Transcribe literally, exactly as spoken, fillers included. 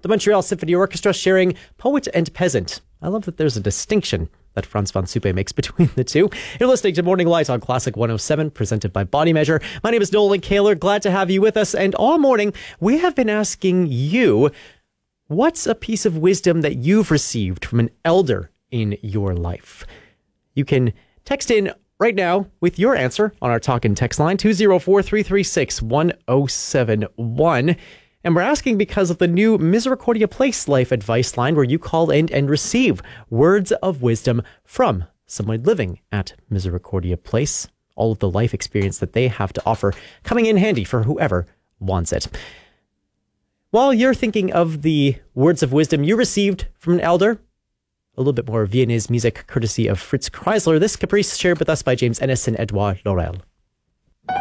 the Montreal Symphony Orchestra sharing Poet and Peasant. I love that there's a distinction that Frans van Suppe makes between the two. You're listening to Morning Light on Classic one oh seven, presented by Body Measure. My name is Nolan Kaler. Glad to have you with us. And all morning, we have been asking you, what's a piece of wisdom that you've received from an elder in your life? You can text in right now with your answer on our talk and text line, two oh four, three three six, one oh seven one. And we're asking because of the new Misericordia Place Life Advice line, where you call in and receive words of wisdom from someone living at Misericordia Place. All of the life experience that they have to offer coming in handy for whoever wants it. While you're thinking of the words of wisdom you received from an elder, a little bit more Viennese music courtesy of Fritz Kreisler. This Caprice shared with us by James Ennis and Edouard Laurel.